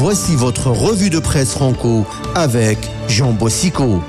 Voici votre revue de presse franco avec Jean Bossico.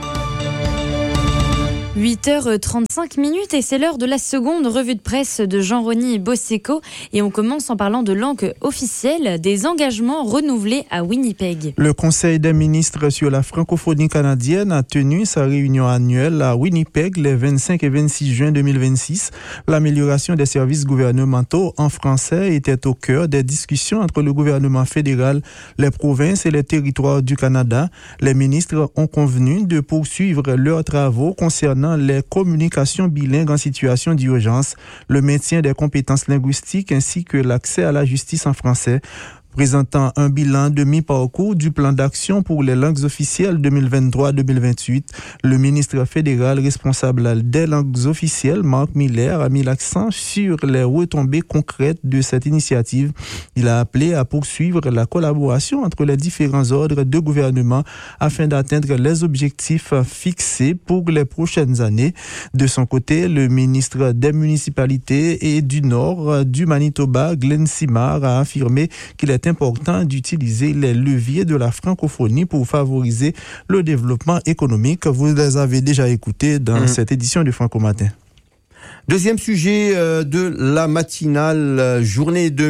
8h35 et c'est l'heure de la seconde revue de presse de Jean-Rony Bossico et on commence en parlant de langue officielle, des engagements renouvelés à Winnipeg. Le Conseil des ministres sur la francophonie canadienne a tenu sa réunion annuelle à Winnipeg les 25 et 26 juin 2026. L'amélioration des services gouvernementaux en français était au cœur des discussions entre le gouvernement fédéral, les provinces et les territoires du Canada. Les ministres ont convenu de poursuivre leurs travaux concernant les communications bilingues en situation d'urgence, le maintien des compétences linguistiques ainsi que l'accès à la justice en français. Présentant un bilan de mi-parcours du plan d'action pour les langues officielles 2023-2028, le ministre fédéral responsable des langues officielles, Mark Miller, a mis l'accent sur les retombées concrètes de cette initiative. Il a appelé à poursuivre la collaboration entre les différents ordres de gouvernement afin d'atteindre les objectifs fixés pour les prochaines années. De son côté, le ministre des municipalités et du Nord du Manitoba, Glenn Simard, a affirmé qu'il est important d'utiliser les leviers de la francophonie pour favoriser le développement économique. Vous les avez déjà écoutés dans cette édition du Franco Matin. Deuxième sujet de la matinale, journée du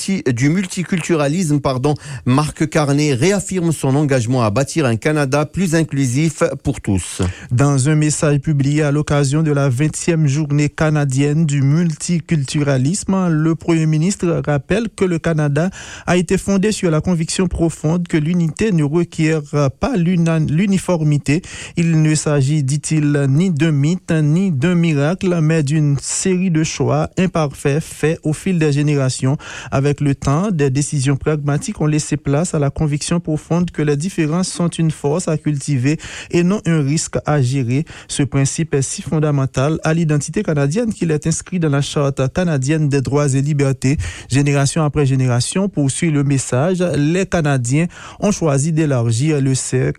multiculturalisme, Marc Carney réaffirme son engagement à bâtir un Canada plus inclusif pour tous. Dans un message publié à l'occasion de la 20e journée canadienne du multiculturalisme, le Premier ministre rappelle que le Canada a été fondé sur la conviction profonde que l'unité ne requiert pas l'uniformité. Il ne s'agit, dit-il, ni d'un mythe ni d'un miracle, mais d'une série de choix imparfaits faits au fil des générations. Avec le temps, des décisions pragmatiques ont laissé place à la conviction profonde que les différences sont une force à cultiver et non un risque à gérer. Ce principe est si fondamental à l'identité canadienne qu'il est inscrit dans la Charte canadienne des droits et libertés. Génération après génération, poursuit le message, les Canadiens ont choisi d'élargir le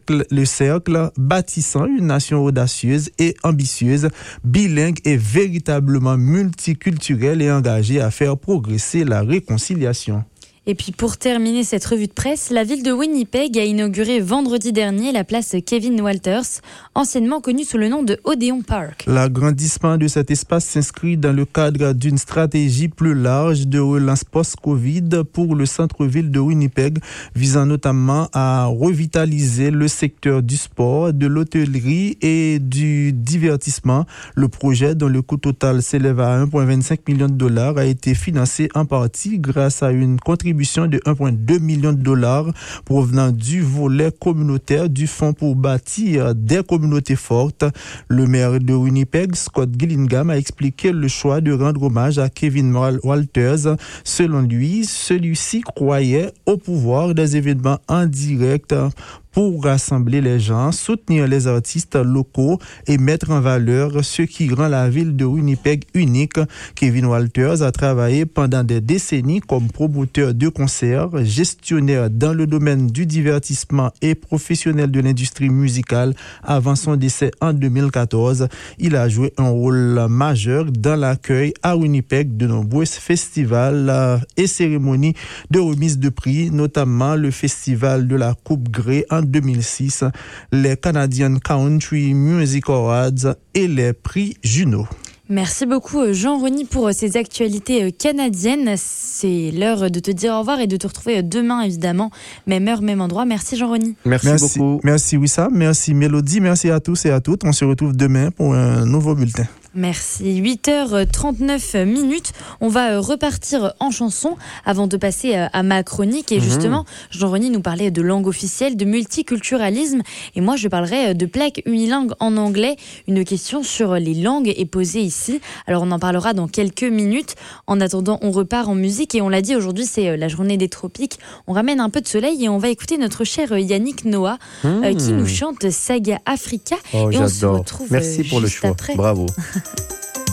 cercle, bâtissant une nation audacieuse et ambitieuse, bilingue et véritablement multiculturelle et engagée à faire progresser la réconciliation. Et puis pour terminer cette revue de presse, la ville de Winnipeg a inauguré vendredi dernier la place Kevin Walters, anciennement connue sous le nom de Odeon Park. L'agrandissement de cet espace s'inscrit dans le cadre d'une stratégie plus large de relance post-Covid pour le centre-ville de Winnipeg, visant notamment à revitaliser le secteur du sport, de l'hôtellerie et du divertissement. Le projet, dont le coût total s'élève à 1,25 million de dollars, a été financé en partie grâce à une contribution de 1,2 million de dollars provenant du volet communautaire du Fonds pour bâtir des communautés fortes. Le maire de Winnipeg, Scott Gillingham, a expliqué le choix de rendre hommage à Kevin Walters. Selon lui, celui-ci croyait au pouvoir des événements en direct pour rassembler les gens, soutenir les artistes locaux et mettre en valeur ce qui rend la ville de Winnipeg unique. Kevin Walters a travaillé pendant des décennies comme promoteur de concerts, gestionnaire dans le domaine du divertissement et professionnel de l'industrie musicale avant son décès en 2014. Il a joué un rôle majeur dans l'accueil à Winnipeg de nombreux festivals et cérémonies de remise de prix, notamment le festival de la Coupe Grey en 2006, les Canadian Country Music Awards et les prix Juno. Merci beaucoup Jean-Rony pour ces actualités canadiennes. C'est l'heure de te dire au revoir et de te retrouver demain évidemment, même heure, même endroit. Merci Jean-Rony. Merci beaucoup. Merci Wissam, merci Mélodie, merci à tous et à toutes. On se retrouve demain pour un nouveau bulletin. Merci. 8h39. On va repartir en chanson avant de passer à ma chronique. Et justement, Jean-Rony nous parlait de langue officielle, de multiculturalisme. Et moi, je parlerai de plaque unilingue en anglais. Une question sur les langues est posée ici. Alors, on en parlera dans quelques minutes. En attendant, on repart en musique. Et on l'a dit, aujourd'hui, c'est la journée des tropiques. On ramène un peu de soleil et on va écouter notre cher Yannick Noah qui nous chante Saga Africa. Oh, et j'adore. On se retrouve Merci pour le choix. Après. Bravo.